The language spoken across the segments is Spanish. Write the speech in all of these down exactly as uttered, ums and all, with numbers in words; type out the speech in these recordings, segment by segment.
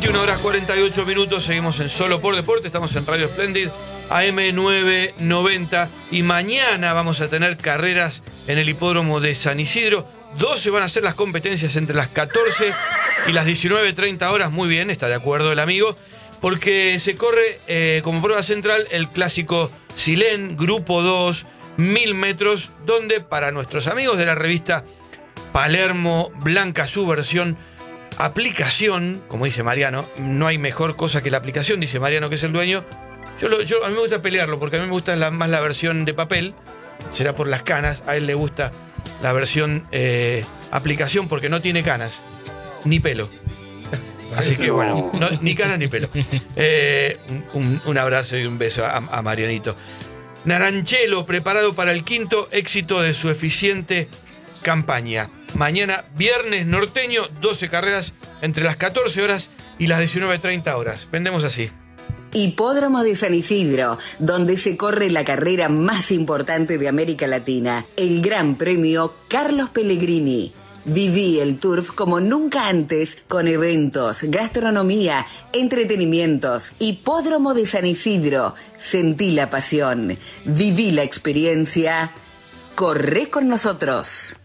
veintiuna horas cuarenta y ocho minutos, seguimos en Solo por Deporte, estamos en Radio Splendid, A M novecientos noventa, y mañana vamos a tener carreras en el hipódromo de San Isidro. doce van a ser las competencias entre las catorce y las diecinueve treinta horas, muy bien, está de acuerdo el amigo, porque se corre eh, como prueba central el clásico Silén, Grupo dos, mil metros, donde para nuestros amigos de la revista Palermo Blanca, su versión aplicación, como dice Mariano, no hay mejor cosa que la aplicación, dice Mariano, que es el dueño. Yo, lo, yo A mí me gusta pelearlo, porque a mí me gusta la, más la versión de papel, será por las canas, a él le gusta la versión eh, aplicación porque no tiene canas, ni pelo. Así que bueno, no, ni canas ni pelo. Eh, un, un abrazo y un beso a, a Marianito. Naranchelo, preparado para el quinto éxito de su eficiente campaña. Mañana, viernes norteño, doce carreras entre las catorce horas y las diecinueve treinta horas. Vendemos así. Hipódromo de San Isidro, donde se corre la carrera más importante de América Latina, el Gran Premio Carlos Pellegrini. Viví el Turf como nunca antes, con eventos, gastronomía, entretenimientos. Hipódromo de San Isidro, sentí la pasión, viví la experiencia. Corre con nosotros.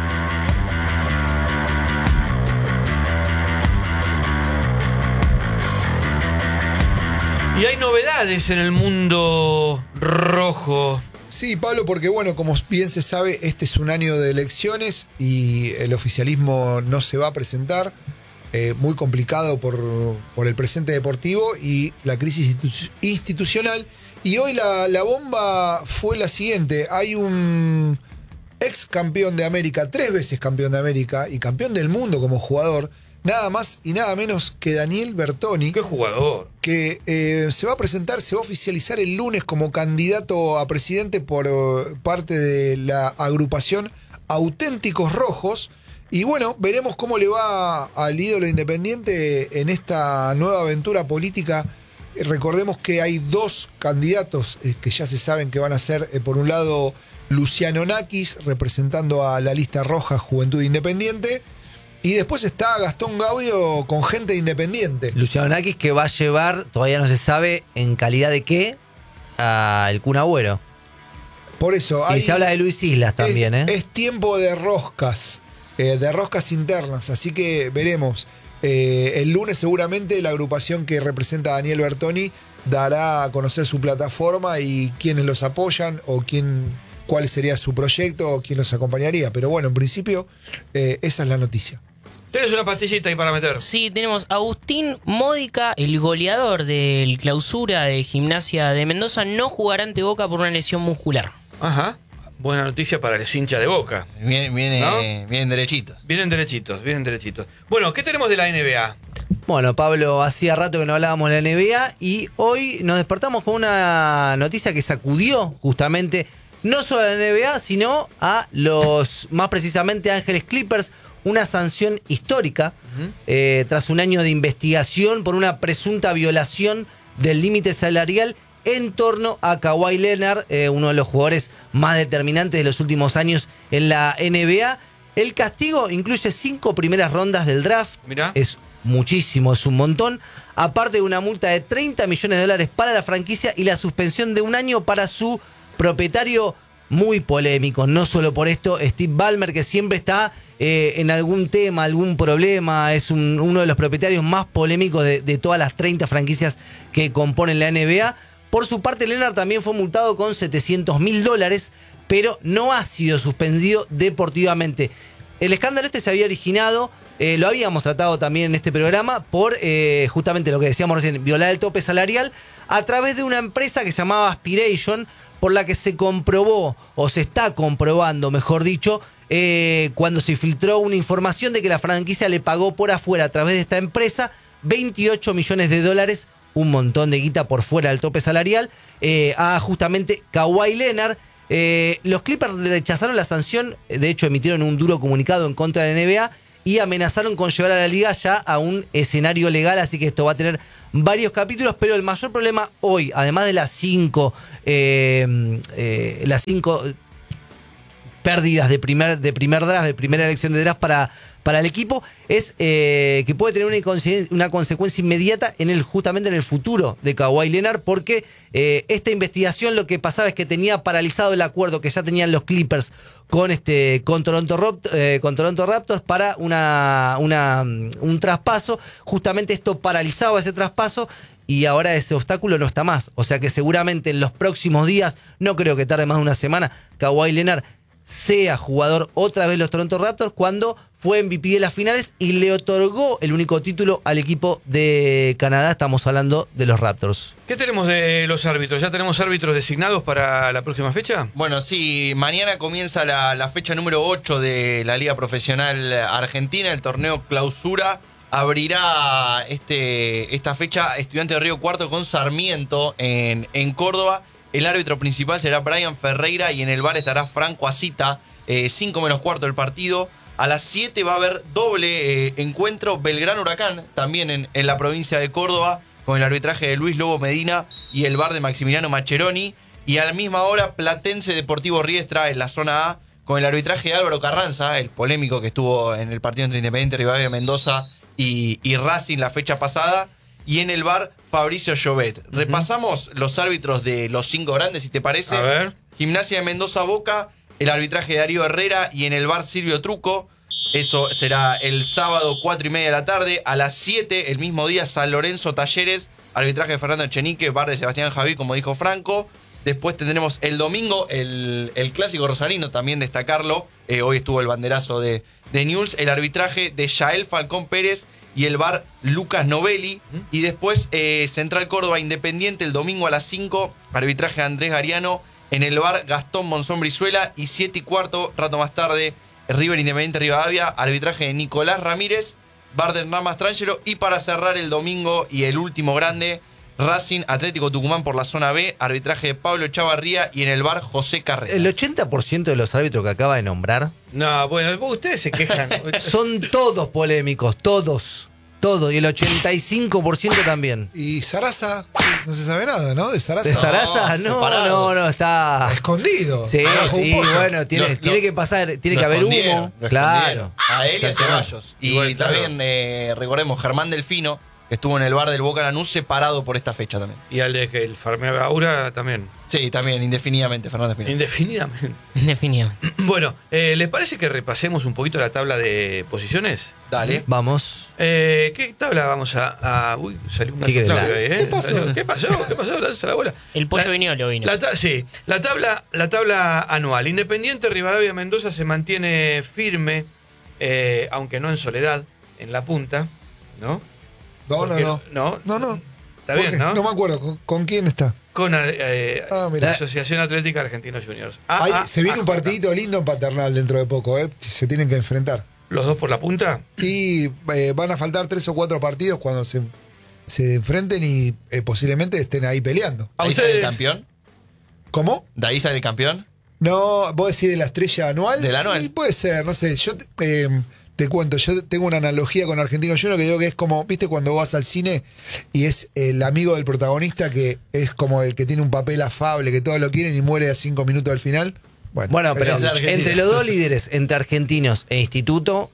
Y hay novedades en el mundo rojo. Sí, Pablo, porque bueno, como bien se sabe, este es un año de elecciones y el oficialismo no se va a presentar. Eh, muy complicado por, por el presente deportivo y la crisis institu- institucional. Y hoy la, la bomba fue la siguiente. Hay un ex campeón de América, tres veces campeón de América y campeón del mundo como jugador, nada más y nada menos que Daniel Bertoni. ¡Qué jugador! Que eh, se va a presentar, se va a oficializar el lunes como candidato a presidente por uh, parte de la agrupación Auténticos Rojos. Y bueno, veremos cómo le va al ídolo independiente en esta nueva aventura política. Recordemos que hay dos candidatos eh, que ya se saben que van a ser, eh, por un lado, Luciano Nakis, representando a la lista roja Juventud Independiente. Y después está Gastón Gaudio con gente independiente. Luciano Nakis, que va a llevar, todavía no se sabe en calidad de qué, al Kun Agüero. Por eso. Y hay, se habla de Luis Islas también, es, ¿eh? Es tiempo de roscas, eh, de roscas internas. Así que veremos. Eh, el lunes seguramente la agrupación que representa a Daniel Bertoni dará a conocer su plataforma y quiénes los apoyan o quién, cuál sería su proyecto o quién los acompañaría. Pero bueno, en principio eh, esa es la noticia. ¿Tienes una pastillita ahí para meter? Sí, tenemos Agustín Módica, el goleador del Clausura de Gimnasia de Mendoza, no jugará ante Boca por una lesión muscular. Ajá. Buena noticia para el hincha de Boca. Viene, viene, ¿No? Vienen derechitos. Vienen derechitos, vienen derechitos. Bueno, ¿qué tenemos de la N B A? Bueno, Pablo, hacía rato que no hablábamos de la N B A y hoy nos despertamos con una noticia que sacudió justamente no solo a la N B A, sino a los, más precisamente, Ángeles Clippers. Una sanción histórica uh-huh. eh, tras un año de investigación por una presunta violación del límite salarial en torno a Kawhi Leonard, eh, uno de los jugadores más determinantes de los últimos años en la N B A. El castigo incluye cinco primeras rondas del draft. Mirá. Es muchísimo, es un montón. Aparte de una multa de treinta millones de dólares para la franquicia y la suspensión de un año para su propietario, muy polémico. No solo por esto, Steve Ballmer, que siempre está eh, en algún tema, algún problema, es un, uno de los propietarios más polémicos de, de todas las treinta franquicias que componen la N B A. Por su parte, Leonard también fue multado con setecientos mil dólares, pero no ha sido suspendido deportivamente. El escándalo este se había originado, eh, lo habíamos tratado también en este programa, por eh, justamente lo que decíamos recién, violar el tope salarial a través de una empresa que se llamaba Aspiration, por la que se comprobó, o se está comprobando, mejor dicho, eh, cuando se filtró una información de que la franquicia le pagó por afuera a través de esta empresa veintiocho millones de dólares, un montón de guita por fuera del tope salarial, eh, a justamente Kawhi Leonard. Eh, los Clippers rechazaron la sanción, de hecho emitieron un duro comunicado en contra de la N B A y amenazaron con llevar a la liga ya a un escenario legal, así que esto va a tener varios capítulos, pero el mayor problema hoy, además de las cinco, eh, eh, las cinco pérdidas de primer, de primer draft, de primera elección de draft para, para el equipo es eh, que puede tener una, conse- una consecuencia inmediata en el justamente en el futuro de Kawhi Leonard, porque eh, esta investigación lo que pasaba es que tenía paralizado el acuerdo que ya tenían los Clippers con este con Toronto, Rapt- eh, con Toronto Raptors para una, una un traspaso. Justamente esto paralizaba ese traspaso y ahora ese obstáculo no está más. O sea que seguramente en los próximos días, no creo que tarde más de una semana, Kawhi Leonard sea jugador otra vez de los Toronto Raptors cuando fue M V P de las finales y le otorgó el único título al equipo de Canadá. Estamos hablando de los Raptors. ¿Qué tenemos de los árbitros? ¿Ya tenemos árbitros designados para la próxima fecha? Bueno, sí, mañana comienza la, la fecha número ocho de la Liga Profesional Argentina, el torneo Clausura. Abrirá este, esta fecha Estudiante de Río Cuarto con Sarmiento en, en Córdoba. El árbitro principal será Brian Ferreira y en el bar estará Franco Asita. cinco menos cuarto el partido. A las siete va a haber doble eh, encuentro Belgrano Huracán, también en, en la provincia de Córdoba, con el arbitraje de Luis Lobo Medina y el bar de Maximiliano Mascheroni. Y a la misma hora Platense Deportivo Riestra en la zona A, con el arbitraje de Álvaro Carranza, el polémico que estuvo en el partido entre Independiente Rivadavia Mendoza y, y Racing la fecha pasada. Y en el bar Fabricio Llobet. Uh-huh. Repasamos los árbitros de los cinco grandes, si te parece. A ver. Gimnasia de Mendoza Boca, el arbitraje de Darío Herrera y en el bar Silvio Truco. Eso será el sábado cuatro y media de la tarde. A las siete, el mismo día, San Lorenzo Talleres, arbitraje de Fernando Echenique, bar de Sebastián Javí, como dijo Franco. Después tendremos el domingo el, el clásico rosarino, también destacarlo. Eh, hoy estuvo el banderazo de, de Newell's, el arbitraje de Yael Falcón Pérez y el bar Lucas Novelli. Y después eh, Central Córdoba Independiente el domingo a las cinco, arbitraje de Andrés Gariano en el bar Gastón Monzón Brizuela. Y siete y cuarto, rato más tarde, River Independiente Rivadavia, arbitraje de Nicolás Ramírez, bar de Hernán Mastrangelo. Y para cerrar el domingo y el último grande, Racing Atlético Tucumán por la zona B, arbitraje de Pablo Chavarría y en el bar José Carreras. El ochenta por ciento de los árbitros que acaba de nombrar No, bueno, ustedes se quejan. son todos polémicos, todos, todos, y el ochenta y cinco por ciento también. Y Sarasa, no se sabe nada, ¿no? De Sarasa. ¿De Sarasa? No, separados. no, no, está... Escondido. Sí, Bajo un sí, pozo. bueno, tiene, Lo- tiene lo- que pasar, tiene Lo que haber escondieron, humo, lo claro. escondieron. A él y a Ceballos. Y, Y bueno, claro. también, eh, recordemos, Germán Delfino, que estuvo en el bar del Boca Lanús, separado por esta fecha también. Y al de que el farmeaba Aura también. Sí, también, indefinidamente, Fernández Pino. Indefinidamente. Definitivamente. Bueno, eh, ¿les parece que repasemos un poquito la tabla de posiciones? Dale. Vamos. Eh, ¿Qué tabla vamos a...? a- uy, salió un ¿Qué gato querés? Claudio ahí, ¿eh? ¿Qué pasó? ¿Qué pasó? ¿Qué pasó? Lanza la bola. El pollo La- viñolo vino. La ta- sí, la tabla, la tabla anual. Independiente Rivadavia Mendoza se mantiene firme, eh, aunque no en soledad, en la punta, ¿no? No, no, Porque- no. No, No, no. Está ¿Por bien, qué? ¿no? No me acuerdo. ¿Con, con quién está? Con eh, Ah, mira. la Asociación Atlética Argentinos Juniors. Ah, Ahí ah, se viene ah, un partidito lindo en Paternal dentro de poco, ¿eh? Se tienen que enfrentar. ¿Los dos por la punta? Y eh, van a faltar tres o cuatro partidos cuando se, se enfrenten y eh, posiblemente estén ahí peleando. ¿A ¿De ahí sale el ustedes? campeón? ¿Cómo? ¿De ahí sale el campeón? No, vos decís de la estrella anual. ¿Del anual? Y puede ser, no sé. Yo te, eh, te cuento, yo tengo una analogía con Argentino Junior que digo que es como, viste, cuando vas al cine y es el amigo del protagonista que es como el que tiene un papel afable, que todos lo quieren y muere a cinco minutos al final. Bueno, Bueno, esa pero es es la- la Argentina. entre los dos líderes, entre argentinos e instituto...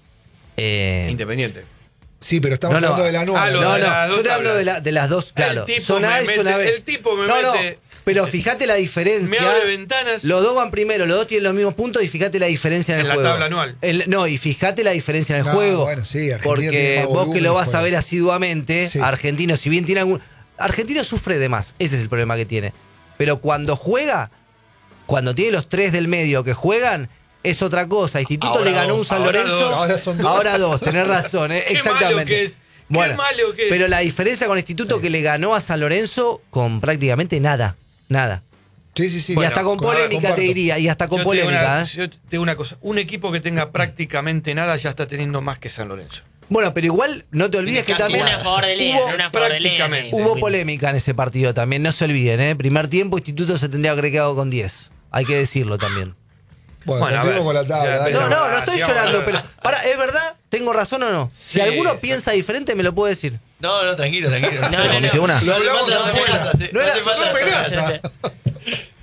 eh, Independiente. sí, pero estamos No, no. hablando del anual. Ah, lo no, de no, las yo dos estoy hablando tablas. de, la- de las dos, claro. tipo Son A me y son A mete- B. el tipo me no, mete- No, pero fíjate la diferencia. Me abre ventanas. Los dos van primero, los dos tienen los mismos puntos y fíjate la diferencia en el En la juego. tabla anual. El- no, y fíjate la diferencia en el No, juego. bueno, sí, Argentina tiene porque más vos volumen que lo de vas a juego. ver asiduamente, Sí. Argentino, si bien tiene algún... Argentino sufre de más, ese es el problema que tiene. Pero cuando juega, cuando tiene los tres del medio que juegan, es otra cosa. Instituto Ahora le ganó dos, un San ahora Lorenzo. dos. Ahora son dos. Ahora dos, tenés razón, eh, Qué exactamente. malo que es. Qué Bueno, malo que es. pero la diferencia con Instituto que le ganó a San Lorenzo con prácticamente nada. Nada. Sí, sí, sí. y hasta con Bueno, polémica comparto. te diría, y hasta con Yo te digo polémica. una- ¿eh? Yo te digo una cosa. Un equipo que tenga prácticamente nada ya está teniendo más que San Lorenzo. Bueno, pero igual no te olvides que Tiene casi también Una a favor de Lea, hubo, una a favor de Lea. prácticamente. hubo polémica en ese partido también, no se olviden, ¿eh? Primer tiempo, Instituto se tendría que haber quedado con diez. Hay que decirlo también. Bueno, Bueno, a continuemos ver. con la tabla. Ya, dale. No, no, no Ah, estoy sí, llorando, ahora- pero. Para, ¿es verdad? ¿Tengo razón o no? Si Sí, alguno sí. piensa diferente, me lo puede decir. No, no, tranquilo, tranquilo. No, no, no. ¿Comiste una? Lo hablamos No hace falta afuera. amenaza, sí. No era hace solo falta amenaza.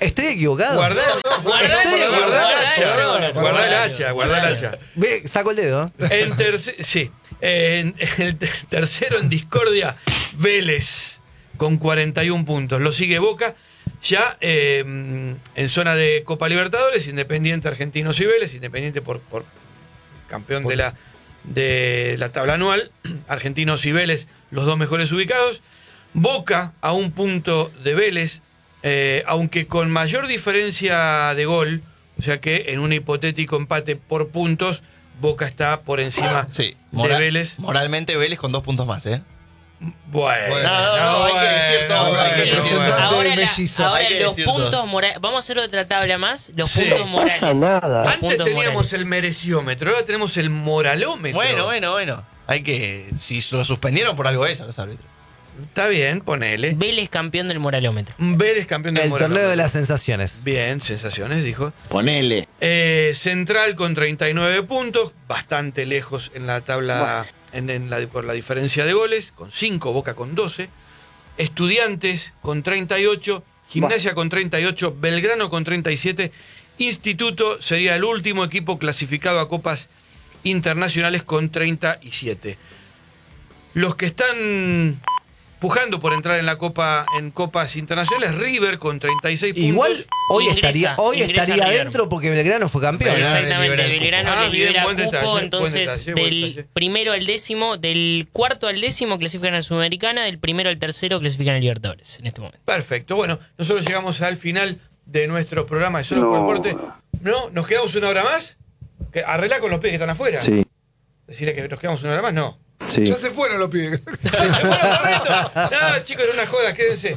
¿Estoy equivocado? Guardá, Guardá, Estoy- guardá, guardá el hacha, guardá, guardá guardá. el hacha, guardá el hacha. Ve, saco el dedo. En terce- sí. En el te- tercero en discordia, Vélez, con cuarenta y un puntos. Lo sigue Boca, ya eh, en zona de Copa Libertadores, Independiente, Argentinos y Vélez, Independiente por, por campeón de la, de la tabla anual, Argentinos y Vélez, los dos mejores ubicados. Boca a un punto de Vélez, eh, aunque con mayor diferencia de gol, o sea que en un hipotético empate por puntos, Boca está por encima Sí, de moral- Vélez. moralmente Vélez con dos puntos más, ¿eh? Bueno, Bueno, no, no, hay que decir todo, bueno, hay que bueno, decir bueno. todo. Ahora, la- mellizo. ahora Hay que los decir puntos todo. morales. Vamos a hacer otra tabla más. Los Sí. puntos morales. pasa nada. Los Antes puntos teníamos morales. el mereciómetro, ahora tenemos el moralómetro. Bueno, bueno, bueno. Hay que. Si lo suspendieron por algo es a los árbitros. Está bien, ponele. Vélez campeón del moralómetro. Vélez campeón del El moralómetro. torneo de las sensaciones. Bien, sensaciones, dijo. Ponele. Eh, Central con treinta y nueve puntos, bastante lejos en la tabla, en, en la, por la diferencia de goles, con cinco, Boca con doce. Estudiantes con treinta y ocho, Gimnasia con treinta y ocho, Belgrano con treinta y siete, Instituto sería el último equipo clasificado a copas internacionales con treinta y siete. Los que están pujando por entrar en la copa en copas internacionales, River con treinta y seis puntos. Igual hoy Ingresa, estaría, hoy ingresa estaría River. adentro porque Belgrano fue campeón. Belgrano. Exactamente, libera el cupo. Belgrano Ah, le bien, libera buen cupo, detalle, buen entonces detalle, buen del detalle. primero al décimo, del cuarto al décimo clasifican a la Sudamericana, del primero al tercero clasifican a Libertadores en este momento. Perfecto. Bueno, nosotros llegamos al final de nuestro programa de Solo por Deporte. ¿No? ¿Nos quedamos una hora más? Que arreglá con los pies que están afuera. Sí, Decirle que nos quedamos una hora más, no. sí. Ya se fueron los pibes. ¡Se fueron corriendo! No, chicos, era una joda, quédense.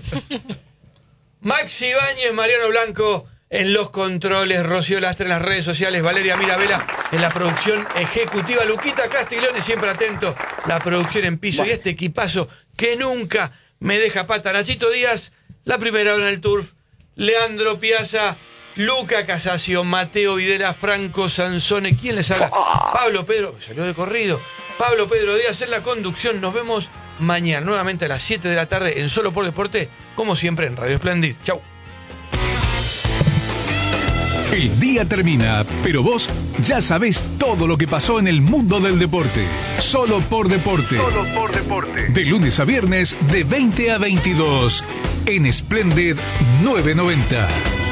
Maxi Ibáñez, Mariano Blanco en los controles, Rocío Lastre en las redes sociales, Valeria Mirabela en la producción ejecutiva, Luquita Castiglione siempre atento, la producción en piso y este equipazo que nunca me deja pata. Nachito Díaz, la primera hora en el Turf, Leandro Piazza, Luca Casasio, Mateo Videla, Franco Sansone, ¿quién les habla? Pablo Pedro, salió de corrido, Pablo Pedro Díaz en la conducción. Nos vemos mañana nuevamente a las siete de la tarde en Solo por Deporte, como siempre en Radio Splendid. Chau. El día termina, pero vos ya sabés todo lo que pasó en el mundo del deporte. Solo por Deporte. Solo por Deporte. De lunes a viernes, de veinte a veintidós. En Splendid novecientos noventa.